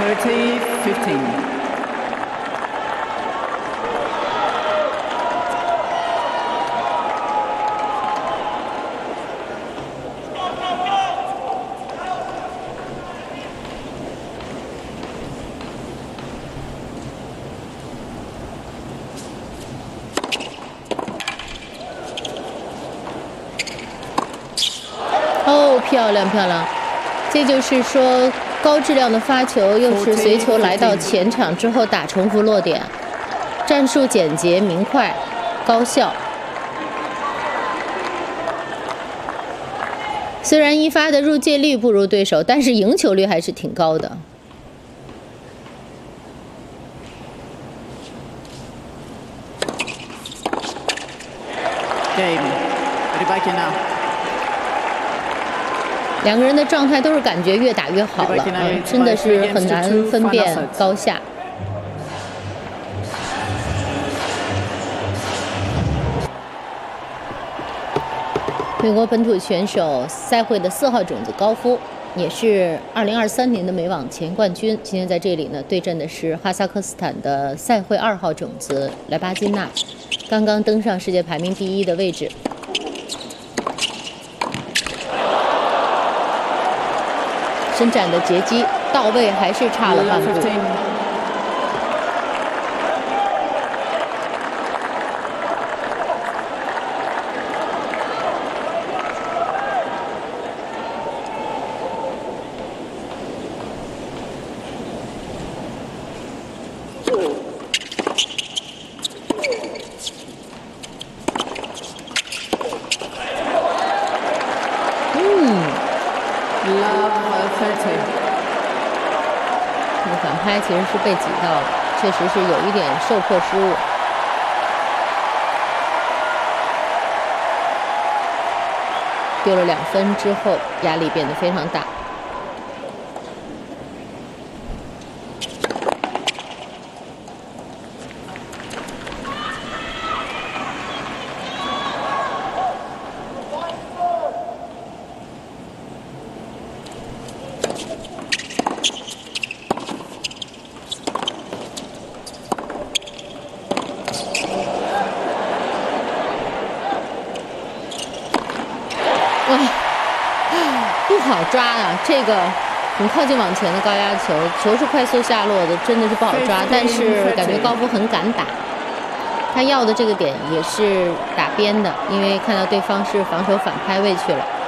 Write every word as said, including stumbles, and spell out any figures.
thirty fifteen. 哦，漂亮漂亮！这就是说，高质量的发球，又是随球来到前场之后打重复落点，战术简洁明快，高效。虽然一发的入界率不如对手，但是赢球率还是挺高的。 Game. Ready back in now. 两个人的状态都是感觉越打越好了，嗯，真的是很难分辨高下。美国本土选手赛会的四号种子高夫，也是二零二三年的美网前冠军。今天在这里呢，对阵的是哈萨克斯坦的赛会二号种子莱巴金娜，刚刚登上世界排名第一的位置。 伸展的截击到位，还是差了半步。这个反拍其实是被挤到了，确实是有一点受迫失误。丢了两分之后，压力变得非常大。哇，不好抓啊！这个很靠近网前的高压球，球是快速下落的，真的是不好抓。但是感觉高夫很敢打，他要的这个点也是打边的，因为看到对方是防守反拍位去了。